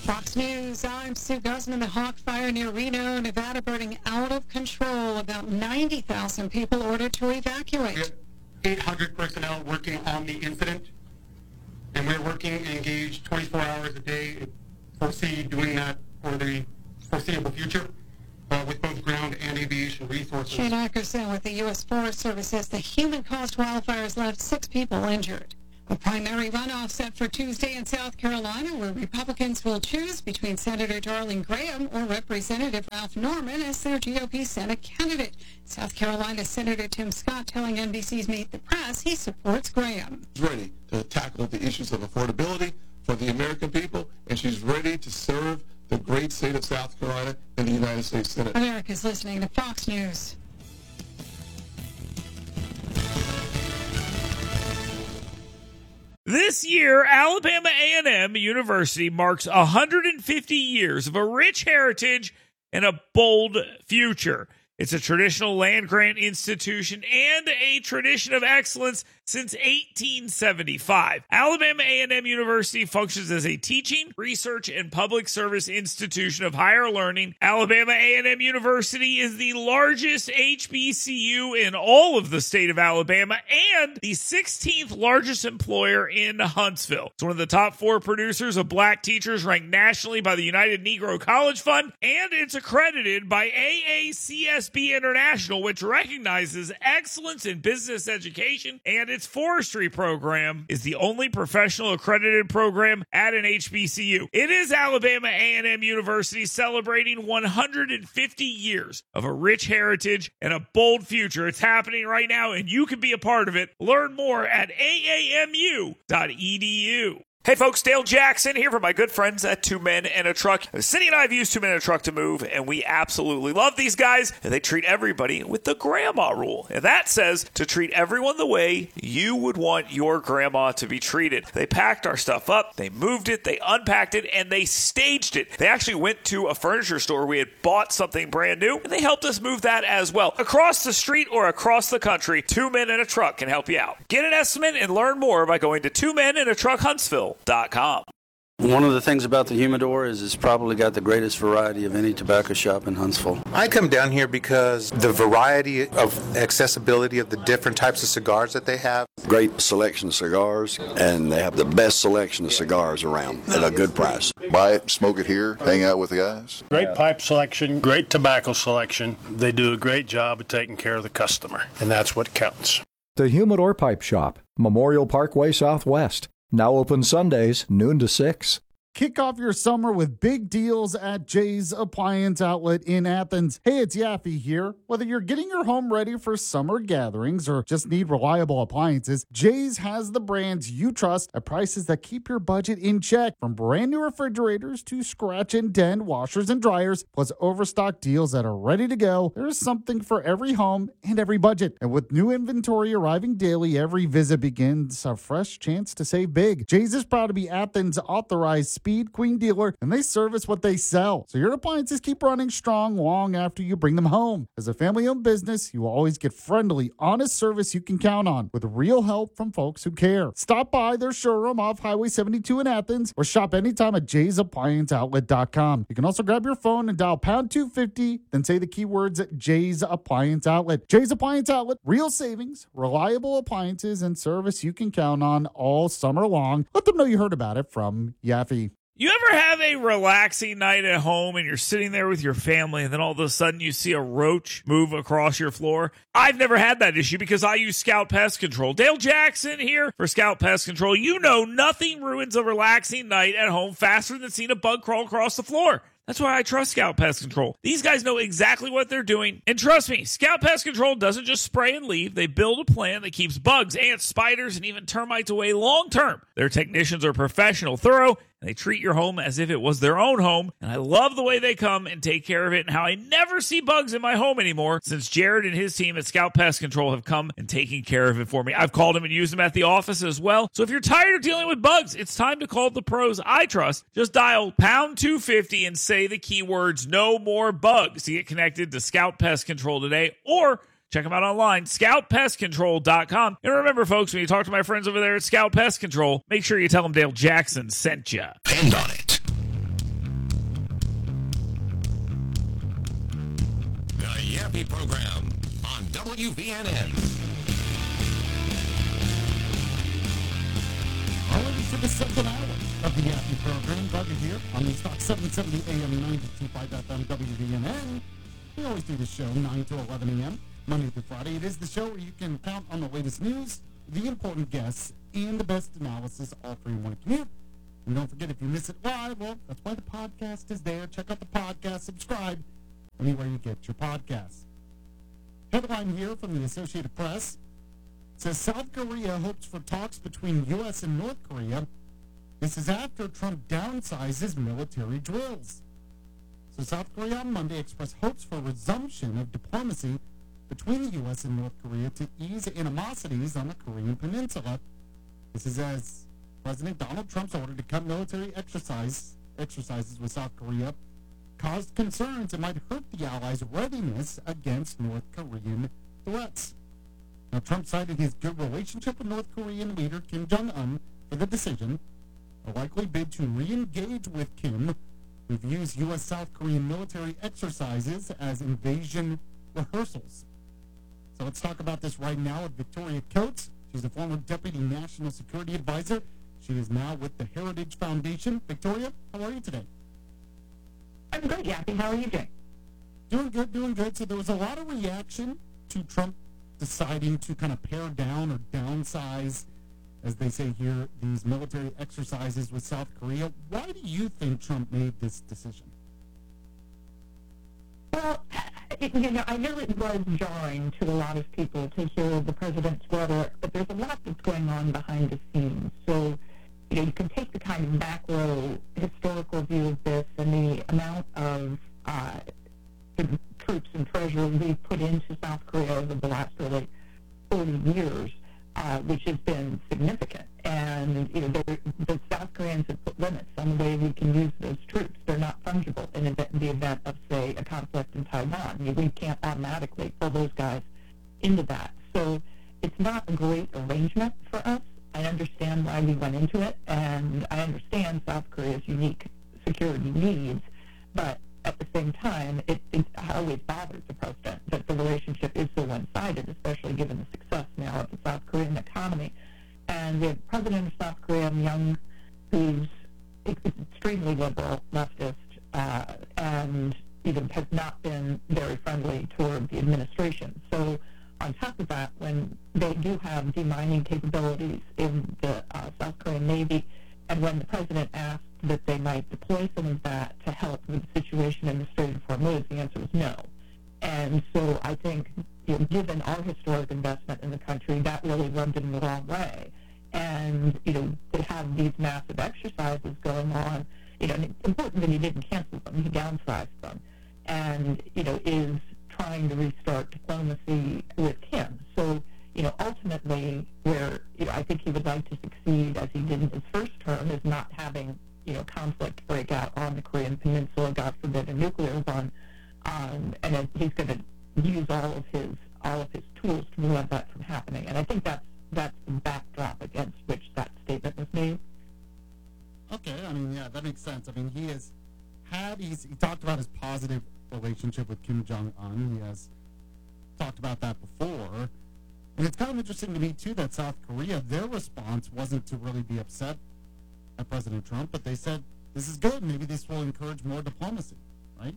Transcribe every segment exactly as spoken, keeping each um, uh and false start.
Fox News, I'm Sue Guzman. The Hawk Fire near Reno, Nevada, burning out of control. About ninety thousand people ordered to evacuate. We have eight hundred personnel working on the incident, and we're working engaged twenty-four hours a day and foresee doing that for the foreseeable future uh, with both ground and aviation resources. Shane Ackerson with the U S Forest Service says the human-caused wildfires left six people injured. A primary runoff set for Tuesday in South Carolina, where Republicans will choose between Senator Darlene Graham or Representative Ralph Norman as their G O P Senate candidate. South Carolina Senator Tim Scott telling N B C's Meet the Press he supports Graham. She's ready to tackle the issues of affordability for the American people, and she's ready to serve the great state of South Carolina in the United States Senate. America's listening to Fox News. This year, Alabama A and M University marks one hundred fifty years of a rich heritage and a bold future. It's a traditional land-grant institution and a tradition of excellence since eighteen seventy-five. Alabama A and M University functions as a teaching, research, and public service institution of higher learning. Alabama A and M University is the largest H B C U in all of the state of Alabama and the sixteenth largest employer in Huntsville. It's one of the top four producers of black teachers ranked nationally by the United Negro College Fund, and it's accredited by A A C S B International, which recognizes excellence in business education, and its forestry program is the only professional accredited program at an H B C U. It is Alabama A and M University celebrating one hundred fifty years of a rich heritage and a bold future. It's happening right now, and you can be a part of it. Learn more at A A M U dot E D U. Hey folks, Dale Jackson here for my good friends at Two Men and a Truck. Cindy and I have used Two Men and a Truck to move, and we absolutely love these guys. And they treat everybody with the grandma rule. And that says to treat everyone the way you would want your grandma to be treated. They packed our stuff up, they moved it, they unpacked it, and they staged it. They actually went to a furniture store. We had bought something brand new, and they helped us move that as well. Across the street or across the country, Two Men and a Truck can help you out. Get an estimate and learn more by going to Two Men and a Truck Huntsville dot com. One of the things about the Humidor is it's probably got the greatest variety of any tobacco shop in Huntsville. I come down here because the variety of accessibility of the different types of cigars that they have. Great selection of cigars, and they have the best selection of cigars around at a good price. Buy it, smoke it here, hang out with the guys. Great pipe selection, great tobacco selection. They do a great job of taking care of the customer, and that's what counts. The Humidor Pipe Shop, Memorial Parkway Southwest. Now open Sundays, noon to six. Kick off your summer with big deals at Jay's Appliance Outlet in Athens. Hey, it's Yaffe here. Whether you're getting your home ready for summer gatherings or just need reliable appliances, Jay's has the brands you trust at prices that keep your budget in check. From brand new refrigerators to scratch and dent washers and dryers, plus overstock deals that are ready to go, there's something for every home and every budget. And with new inventory arriving daily, every visit begins a fresh chance to save big. Jay's is proud to be Athens' authorized Speed Queen dealer, and they service what they sell. So your appliances keep running strong long after you bring them home. As a family-owned business, you will always get friendly, honest service you can count on with real help from folks who care. Stop by their showroom off Highway seventy-two in Athens or shop anytime at jays appliance outlet dot com. You can also grab your phone and dial pound two fifty, then say the keywords at Jay's Appliance Outlet. Jay's Appliance Outlet, real savings, reliable appliances, and service you can count on all summer long. Let them know you heard about it from Yaffe. You ever have a relaxing night at home and you're sitting there with your family and then all of a sudden you see a roach move across your floor? I've never had that issue because I use Scout Pest Control. Dale Jackson here for Scout Pest Control. You know nothing ruins a relaxing night at home faster than seeing a bug crawl across the floor. That's why I trust Scout Pest Control. These guys know exactly what they're doing. And trust me, Scout Pest Control doesn't just spray and leave. They build a plan that keeps bugs, ants, spiders, and even termites away long term. Their technicians are professional, thorough, and they treat your home as if it was their own home. And I love the way they come and take care of it and how I never see bugs in my home anymore since Jared and his team at Scout Pest Control have come and taken care of it for me. I've called them and used them at the office as well. So if you're tired of dealing with bugs, it's time to call the pros I trust. Just dial pound two fifty and say the keywords no more bugs to get connected to Scout Pest Control today, or check them out online, scout pest control dot com. And remember, folks, when you talk to my friends over there at Scout Pest Control, make sure you tell them Dale Jackson sent you. Depend on it. Yaffe program on W V N N. Already to the second hour of the Yaffe program. Doug here on the Stock seven seventy A M ninety-two point five F M W V N N. We always do the show nine to eleven A M Monday through Friday. It is the show where you can count on the latest news, the important guests, and the best analysis all for your morning commute. And don't forget, if you miss it live, well, that's why the podcast is there. Check out the podcast, subscribe anywhere you get your podcasts. Headline here from the Associated Press says South Korea hopes for talks between U S and North Korea. This is after Trump downsizes military drills. So South Korea on Monday expressed hopes for resumption of diplomacy between the U S and North Korea to ease animosities on the Korean Peninsula. This is as President Donald Trump's order to cut military exercise exercises with South Korea caused concerns it might hurt the allies' readiness against North Korean threats. Now, Trump cited his good relationship with North Korean leader Kim Jong-un for the decision. A likely bid to re-engage with Kim, who views U S-South Korean military exercises as invasion rehearsals. So let's talk about this right now with Victoria Coates. She's a former Deputy National Security Advisor. She is now with the Heritage Foundation. Victoria, how are you today? I'm great, Yaffe. How are you doing? Doing good, doing good. So there was a lot of reaction to Trump deciding to kind of pare down or downsize, as they say here, these military exercises with South Korea. Why do you think Trump made this decision? Well, it, you know, I know it was jarring to a lot of people to hear the president's rhetoric, but there's a lot that's going on behind the scenes. So, you know, you can take the kind of macro historical view of this and the amount of uh, the troops and treasure we've put into South Korea over the last really forty years, uh, which has been significant. And, you know, the South Koreans have put limits on the way we can use those troops. They're not fungible in the event of, say, a conflict in Taiwan. You know, we can't automatically pull those guys into that. So it's not a great arrangement for us. I understand why we went into it, and I understand South Korea's unique security needs, but at the same time, it, it always bothers the president that the relationship is so one-sided, especially given the success now of the South Korean economy. And the president of South Korea, Young, who's extremely liberal, leftist, uh, and you know, has not been very friendly toward the administration. So on top of that, when they do have demining capabilities in the uh, South Korean Navy, and when the president asked that they might deploy some of that to help with the situation in the Strait of Hormuz, the answer was no. And so I think, you know, given our historic investment in the country, that really rubbed him the wrong way. And, you know, to have these massive exercises going on, you know, and it's important that he didn't cancel them, he downsized them, and, you know, is trying to restart diplomacy with Kim. So, you know, ultimately, where, you know, I think he would like to succeed, as he did in his first term, is not having, you know, conflict break out on the Korean Peninsula, God forbid, a nuclear one, um, and then he's going to use all of his all of his tools to prevent that from happening. And I think that's that's the backdrop against which that statement was made. Okay, I mean, yeah, that makes sense. I mean, he has had, he's, he talked about his positive relationship with Kim Jong-un. He has talked about that before. And it's kind of interesting to me, too, that South Korea, their response wasn't to really be upset at President Trump, but they said, this is good. Maybe this will encourage more diplomacy, right?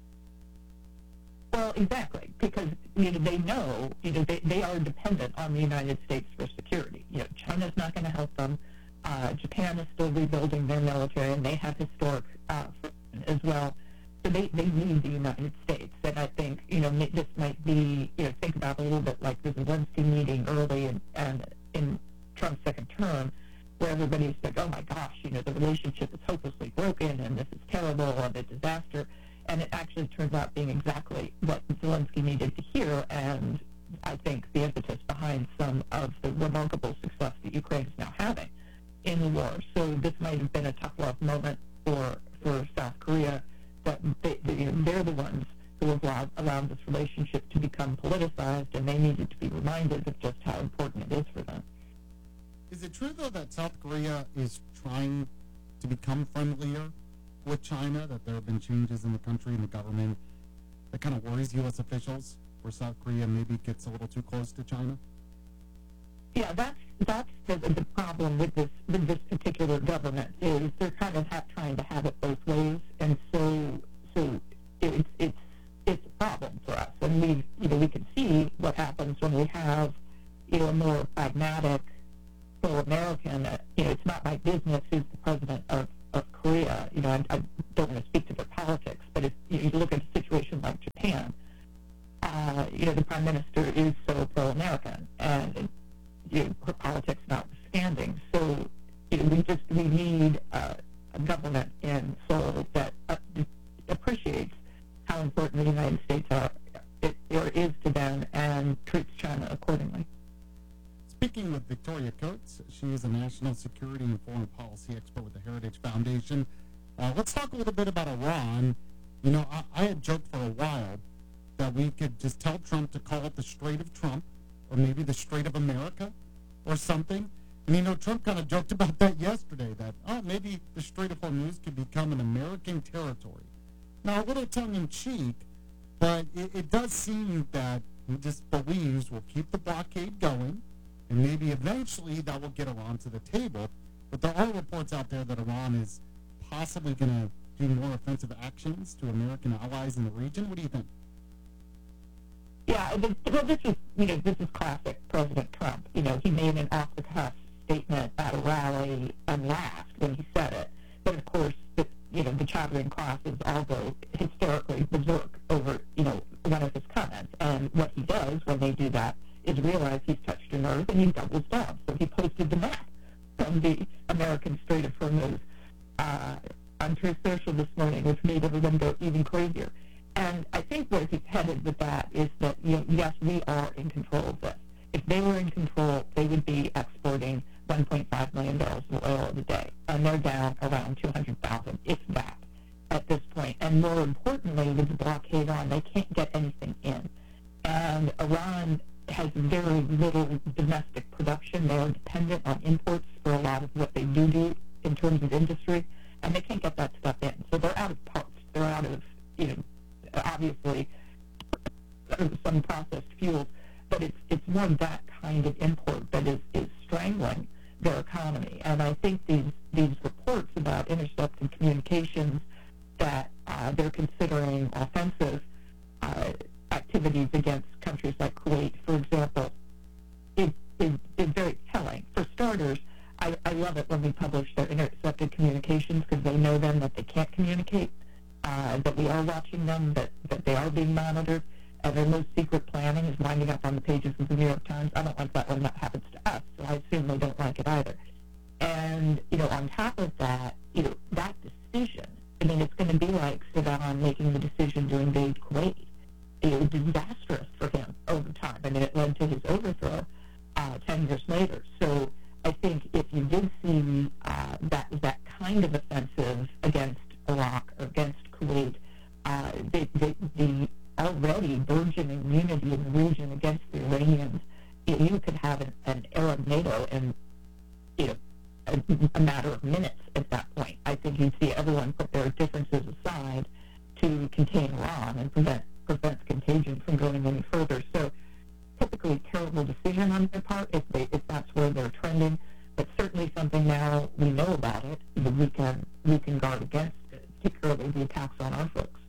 Well, exactly, because, you know, they know, you know, they, they are dependent on the United States for security. You know, China's not going to help them. Uh, Japan is still rebuilding their military, and they have historic uh, as well. So they, they need the United States. And I think, you know, this might be, you know, think about a little bit like the Zelensky meeting early in, and in Trump's second term, where everybody's like, oh my gosh, you know, the relationship is hopelessly broken, and this is terrible, and a disaster. And it actually turns out being exactly what Zelensky needed to hear, and I think the impetus behind some of the remarkable success that Ukraine is now having in the war. So this might have been a tough love moment for for South Korea, that they, they, you know, they're the ones who have allowed, allowed this relationship to become politicized, and they needed to be reminded of just how important it is for them. Is it true, though, that South Korea is trying to become friendlier with China, that there have been changes in the country and the government that kind of worries U S officials? where South Korea maybe gets a little too close to China? Yeah, that's that's the, the problem with this with this particular government is they're kind of ha- trying to have it both ways, and so so it's it's it's a problem for us. And we you know we can see what happens when we have you know a more pragmatic, pro-American. Uh, you know, it's not my business who's the president of, of Korea. You know, I, I don't want to speak to their politics, but if you, you look at a situation like Japan, uh, you know, the prime minister is so pro-American and. You know, her politics notwithstanding. So, you know, we just we need uh, a government in Seoul that uh, appreciates how important the United States are, it, or is to them, and treats China accordingly. Speaking with Victoria Coates, she is a national security and foreign policy expert with the Heritage Foundation. Uh, let's talk a little bit about Iran. You know, I, I had joked for a while that we could just tell Trump to call it the Strait of Trump, or maybe the Strait of America, or something. And, you know, Trump kind of joked about that yesterday, that, oh, maybe the Strait of Hormuz could become an American territory. Now, a little tongue-in-cheek, but it, it does seem that he just believes we'll keep the blockade going, and maybe eventually that will get Iran to the table. But there are reports out there that Iran is possibly going to do more offensive actions to American allies in the region. What do you think? Yeah, well, this is, you know, this is classic President Trump. You know, he made an off-the-cuff statement at a rally and laughed when he said it. But, of course, the, you know, the chattering classes all go hysterically berserk over, you know, one of his comments. And what he does when they do that is realize he's touched a nerve and he doubles down. So he posted the map from the American Strait of Hormuz uh, on Truth Social this morning, which made everyone go even crazier. And I think where he's headed with that is that, you know, yes, we are in control of this. If they were in control, they would be exporting one point five million barrels of oil a day. And they're down around two hundred thousand, if that, at this point. And more importantly, with the blockade on, they can't get anything in. And Iran has very little domestic production. They are dependent on imports for a lot of what they do do in terms of industry. And they can't get that stuff in. So they're out of parts. They're out of, you know, obviously some processed fuels, but it's it's more that kind of import that is, is strangling their economy. And I think these these reports about intercepted communications that uh, they're considering offensive uh, activities against countries like Kuwait, for example, is, is, is very telling. For starters, I, I love it when we publish their intercepted communications because they know then that they can't communicate. Uh, that we are watching them, that, that they are being monitored, and their most secret planning is winding up on the pages of the New York Times. I don't like that when that happens to us, so I assume they don't like it either. And, you know, on top of that, you know, that decision, I mean, it's going to be like Saddam making the decision to invade Kuwait. It was disastrous for him over time. I mean, it led to his overthrow uh, ten years later. So I think if you did see uh, that that kind of offensive against Iraq or against Kuwait, uh, the, the, the already burgeoning unity in the region against the Iranians, you, know, you could have an, an Arab NATO in, you know, a, a matter of minutes at that point. I think you'd see everyone put their differences aside to contain Iran and prevent prevent contagion from going any further. So typically a terrible decision on their part if they if that's where they're trending, but certainly something now we know about it that we can we can guard against it, particularly the attacks on our folks.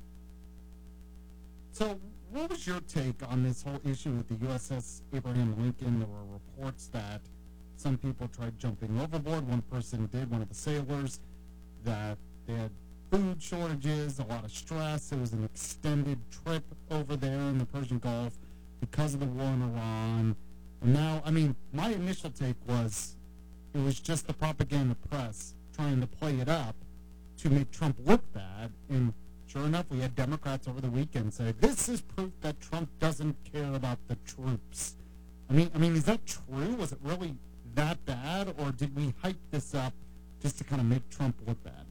So what was your take on this whole issue with the U S S Abraham Lincoln? There were reports that some people tried jumping overboard. One person did, one of the sailors, that they had food shortages, a lot of stress. It was an extended trip over there in the Persian Gulf because of the war in Iran. And now, I mean, my initial take was it was just the propaganda press trying to play it up to make Trump look bad. And sure enough, we had Democrats over the weekend say, this is proof that Trump doesn't care about the troops. I mean, I mean, is that true? Was it really that bad? Or did we hype this up just to kind of make Trump look bad?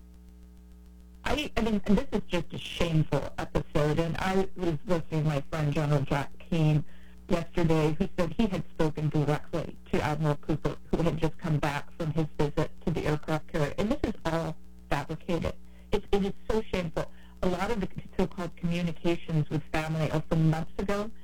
I, I mean, this is just a shameful episode, and I was listening to my friend General Jack Keane yesterday, who said he had spoken directly to Admiral Cooper, who had just come back from his visit to the aircraft carrier, and this is all fabricated. It, it is so shameful. A lot of the so-called communications with family are from months ago,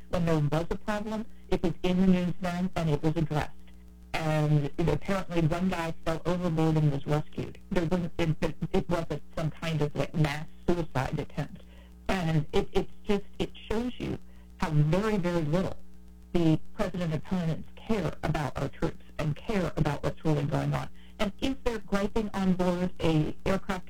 was in the news then, and it was addressed. And you know, apparently one guy fell overboard and was rescued. There wasn't, it, it, it wasn't some kind of like mass suicide attempt. And it, it's just, it shows you how very, very little the president opponents care about our troops and care about what's really going on. And if they're griping on board a aircraft